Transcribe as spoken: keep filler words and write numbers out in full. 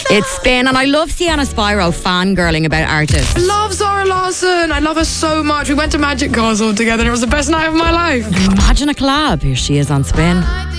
It's Spin, and I love Sienna Spyro fangirling about artists. I love Zara Larsson. I love her so much. We went to Magic Castle together and it was the best night of my life. Imagine a collab. Here she is on Spin.